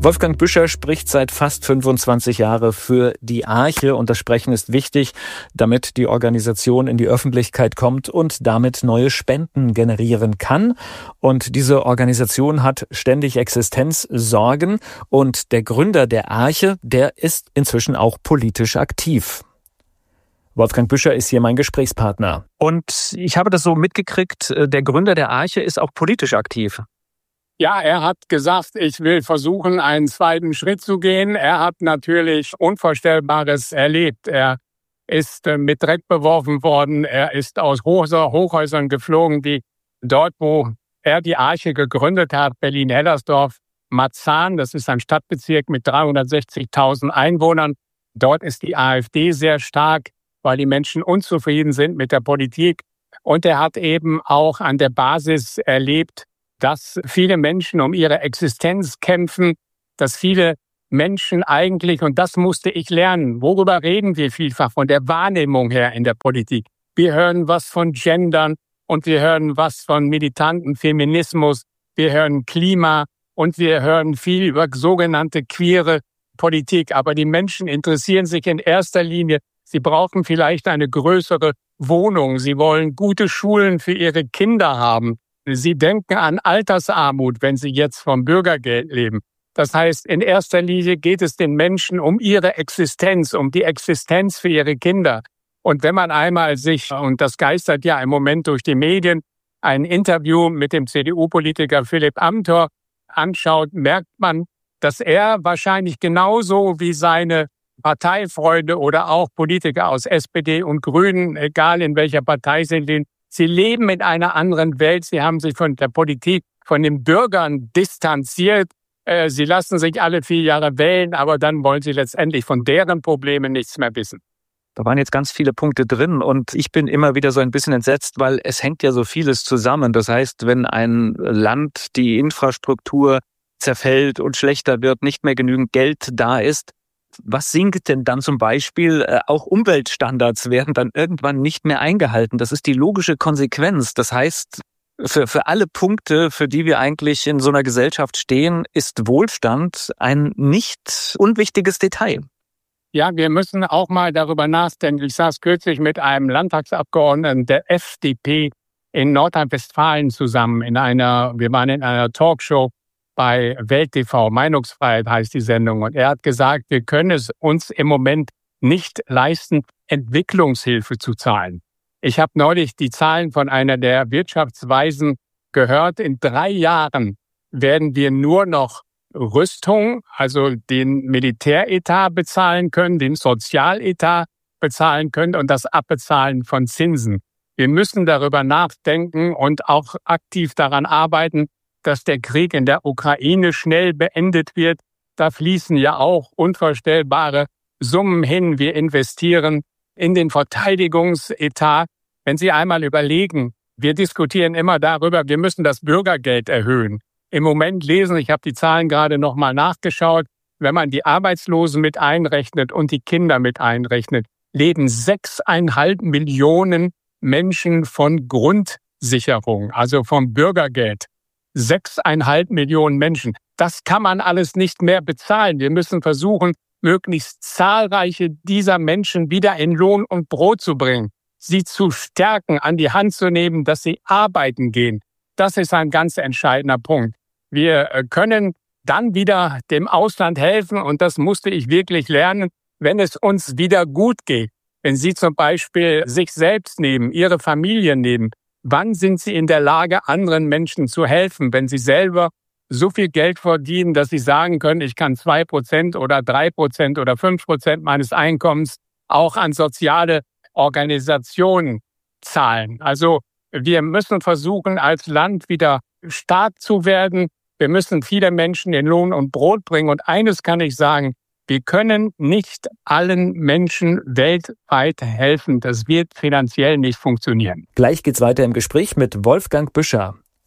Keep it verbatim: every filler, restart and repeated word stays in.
Wolfgang Büscher spricht seit fast fünfundzwanzig Jahren für die Arche und das Sprechen ist wichtig, damit die Organisation in die Öffentlichkeit kommt und damit neue Spenden generieren kann. Und diese Organisation hat ständig Existenzsorgen und der Gründer der Arche, der ist inzwischen auch politisch aktiv. Wolfgang Büscher ist hier mein Gesprächspartner. Und ich habe das so mitgekriegt, der Gründer der Arche ist auch politisch aktiv. Ja, er hat gesagt, ich will versuchen, einen zweiten Schritt zu gehen. Er hat natürlich Unvorstellbares erlebt. Er ist mit Dreck beworfen worden. Er ist aus Hochhäusern geflogen, die dort, wo er die Arche gegründet hat, Berlin-Hellersdorf, Marzahn, das ist ein Stadtbezirk mit dreihundertsechzigtausend Einwohnern. Dort ist die AfD sehr stark, weil die Menschen unzufrieden sind mit der Politik. Und er hat eben auch an der Basis erlebt, dass viele Menschen um ihre Existenz kämpfen, dass viele Menschen eigentlich, und das musste ich lernen, worüber reden wir vielfach von der Wahrnehmung her in der Politik. Wir hören was von Gendern und wir hören was von militanten Feminismus, wir hören Klima und wir hören viel über sogenannte queere Politik. Aber die Menschen interessieren sich in erster Linie, sie brauchen vielleicht eine größere Wohnung, sie wollen gute Schulen für ihre Kinder haben. Sie denken an Altersarmut, wenn sie jetzt vom Bürgergeld leben. Das heißt, in erster Linie geht es den Menschen um ihre Existenz, um die Existenz für ihre Kinder. Und wenn man einmal sich, und das geistert ja im Moment durch die Medien, ein Interview mit dem C D U-Politiker Philipp Amthor anschaut, merkt man, dass er wahrscheinlich genauso wie seine Parteifreunde oder auch Politiker aus S P D und Grünen, egal in welcher Partei sie sind, sie leben in einer anderen Welt. Sie haben sich von der Politik, von den Bürgern distanziert. Sie lassen sich alle vier Jahre wählen, aber dann wollen sie letztendlich von deren Problemen nichts mehr wissen. Da waren jetzt ganz viele Punkte drin und ich bin immer wieder so ein bisschen entsetzt, weil es hängt ja so vieles zusammen. Das heißt, wenn ein Land, die Infrastruktur zerfällt und schlechter wird, nicht mehr genügend Geld da ist, was sinkt denn dann zum Beispiel? Äh, auch Umweltstandards werden dann irgendwann nicht mehr eingehalten. Das ist die logische Konsequenz. Das heißt, für, für alle Punkte, für die wir eigentlich in so einer Gesellschaft stehen, ist Wohlstand ein nicht unwichtiges Detail. Ja, wir müssen auch mal darüber nachdenken. Ich saß kürzlich mit einem Landtagsabgeordneten der F D P in Nordrhein-Westfalen zusammen in einer, wir waren in einer Talkshow bei Welt T V, Meinungsfreiheit heißt die Sendung. Und er hat gesagt, wir können es uns im Moment nicht leisten, Entwicklungshilfe zu zahlen. Ich habe neulich die Zahlen von einer der Wirtschaftsweisen gehört. In drei Jahren werden wir nur noch Rüstung, also den Militäretat bezahlen können, den Sozialetat bezahlen können und das Abbezahlen von Zinsen. Wir müssen darüber nachdenken und auch aktiv daran arbeiten, dass der Krieg in der Ukraine schnell beendet wird. Da fließen ja auch unvorstellbare Summen hin. Wir investieren in den Verteidigungsetat. Wenn Sie einmal überlegen, wir diskutieren immer darüber, wir müssen das Bürgergeld erhöhen. Im Moment lesen, ich habe die Zahlen gerade noch mal nachgeschaut, wenn man die Arbeitslosen mit einrechnet und die Kinder mit einrechnet, leben sechseinhalb Millionen Menschen von Grundsicherung, also vom Bürgergeld. Sechseinhalb Millionen Menschen. Das kann man alles nicht mehr bezahlen. Wir müssen versuchen, möglichst zahlreiche dieser Menschen wieder in Lohn und Brot zu bringen, sie zu stärken, an die Hand zu nehmen, dass sie arbeiten gehen. Das ist ein ganz entscheidender Punkt. Wir können dann wieder dem Ausland helfen und das musste ich wirklich lernen, wenn es uns wieder gut geht. Wenn Sie zum Beispiel sich selbst nehmen, Ihre Familie nehmen, wann sind Sie in der Lage, anderen Menschen zu helfen, wenn Sie selber so viel Geld verdienen, dass Sie sagen können, ich kann zwei Prozent oder drei Prozent oder fünf Prozent meines Einkommens auch an soziale Organisationen zahlen. Also wir müssen versuchen, als Land wieder stark zu werden. Wir müssen viele Menschen in Lohn und Brot bringen. Und eines kann ich sagen, wir können nicht allen Menschen weltweit helfen. Das wird finanziell nicht funktionieren. Gleich geht's weiter im Gespräch mit Wolfgang Büscher.